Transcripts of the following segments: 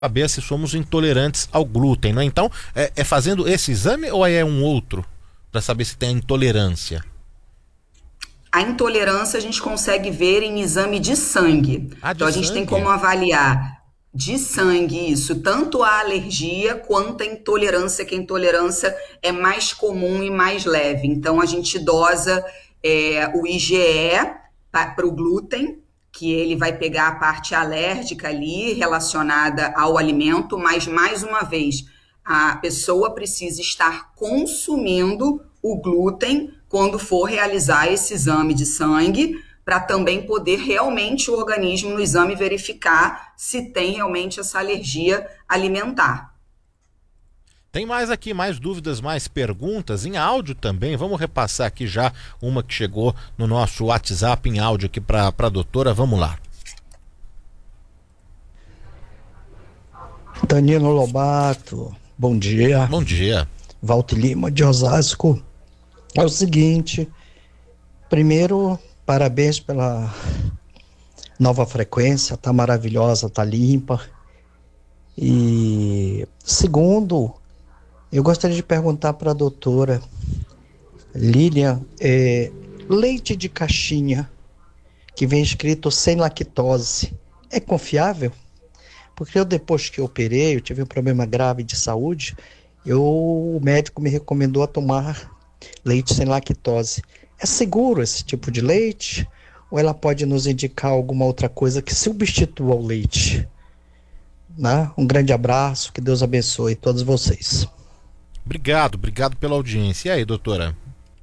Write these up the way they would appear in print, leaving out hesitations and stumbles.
saber se somos intolerantes ao glúten, né? Então, é fazendo esse exame ou é um outro para saber se tem a intolerância? A intolerância a gente consegue ver em exame de sangue. Ah, de Então, a gente tem sangue. como avaliar de sangue isso, tanto a alergia quanto a intolerância, que a intolerância é mais comum e mais leve. Então, a gente dosa o IgE para o glúten, que ele vai pegar a parte alérgica ali relacionada ao alimento, mas, mais uma vez, a pessoa precisa estar consumindo o glúten quando for realizar esse exame de sangue, para também poder realmente o organismo no exame verificar se tem realmente essa alergia alimentar. Tem mais aqui, mais dúvidas, mais perguntas em áudio também. Vamos repassar aqui já uma que chegou no nosso WhatsApp em áudio aqui para a doutora. Vamos lá. Danilo Lobato, bom dia. Bom dia. Walter Lima de Osasco. É o seguinte, primeiro, parabéns pela nova frequência, tá maravilhosa, tá limpa. E segundo, eu gostaria de perguntar para a doutora Lilian, leite de caixinha que vem escrito sem lactose, é confiável? Porque depois que eu operei, eu tive um problema grave de saúde, o médico me recomendou a tomar leite sem lactose. É seguro esse tipo de leite? Ou ela pode nos indicar alguma outra coisa que substitua o leite? Né? Um grande abraço, que Deus abençoe todos vocês. Obrigado pela audiência. E aí, doutora?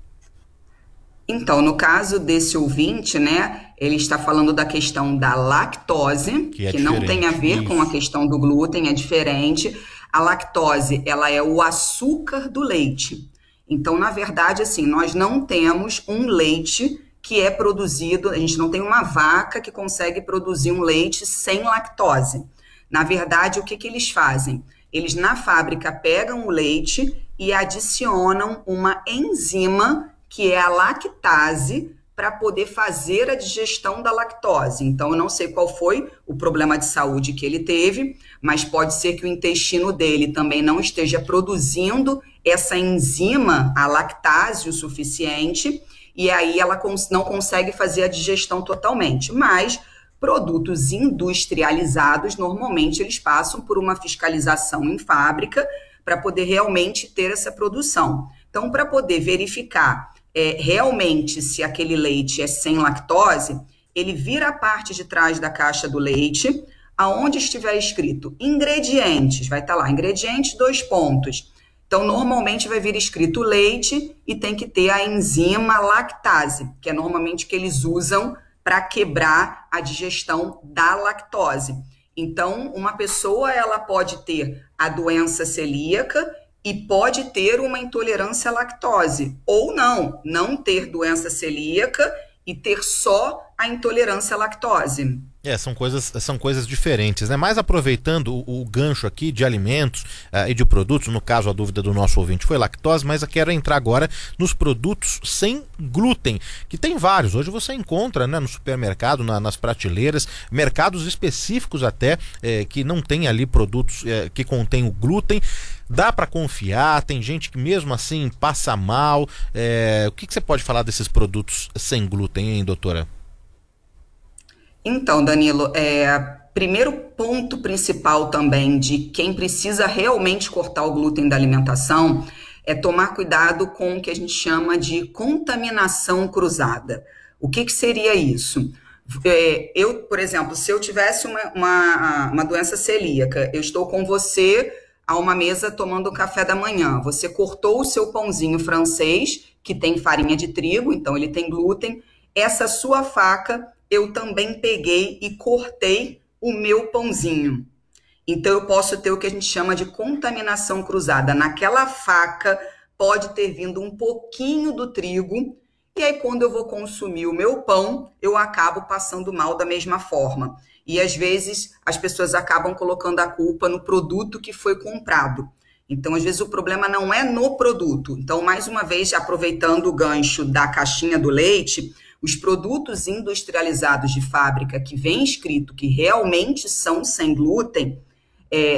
Então, no caso desse ouvinte, né, ele está falando da questão da lactose, que não tem a ver com a questão do glúten, é diferente. A lactose, ela é o açúcar do leite. Então, na verdade, assim, nós não temos um leite que é produzido, a gente não tem uma vaca que consegue produzir um leite sem lactose. Na verdade, o que eles fazem? Eles, na fábrica, pegam o leite e adicionam uma enzima, que é a lactase, para poder fazer a digestão da lactose. Então, eu não sei qual foi o problema de saúde que ele teve, mas pode ser que o intestino dele também não esteja produzindo essa enzima, a lactase, o suficiente, e aí ela não consegue fazer a digestão totalmente. Mas produtos industrializados, normalmente eles passam por uma fiscalização em fábrica para poder realmente ter essa produção. Então, para poder verificar realmente se aquele leite é sem lactose, ele vira a parte de trás da caixa do leite, aonde estiver escrito ingredientes, vai estar lá, ingredientes, 2 pontos. Então, normalmente vai vir escrito leite e tem que ter a enzima lactase, que é normalmente o que eles usam para quebrar a digestão da lactose. Então, uma pessoa ela pode ter a doença celíaca e pode ter uma intolerância à lactose, ou não ter doença celíaca e ter só a intolerância à lactose. São coisas diferentes, né? Mas aproveitando o gancho aqui de alimentos e de produtos, no caso a dúvida do nosso ouvinte foi lactose, mas eu quero entrar agora nos produtos sem glúten, que tem vários. Hoje você encontra, né, no supermercado, nas prateleiras, mercados específicos até, que não tem ali produtos que contêm o glúten. Dá para confiar? Tem gente que mesmo assim passa mal. O que você pode falar desses produtos sem glúten, hein, doutora? Então, Danilo, primeiro ponto principal também de quem precisa realmente cortar o glúten da alimentação é tomar cuidado com o que a gente chama de contaminação cruzada. O que seria isso? Eu, por exemplo, se eu tivesse uma doença celíaca, eu estou com você a uma mesa tomando café da manhã, você cortou o seu pãozinho francês, que tem farinha de trigo, então ele tem glúten, essa sua faca eu também peguei e cortei o meu pãozinho. Então, eu posso ter o que a gente chama de contaminação cruzada. Naquela faca pode ter vindo um pouquinho do trigo, e aí quando eu vou consumir o meu pão, eu acabo passando mal da mesma forma. E às vezes as pessoas acabam colocando a culpa no produto que foi comprado. Então, às vezes o problema não é no produto. Então, mais uma vez, aproveitando o gancho da caixinha do leite, os produtos industrializados de fábrica que vem escrito que realmente são sem glúten,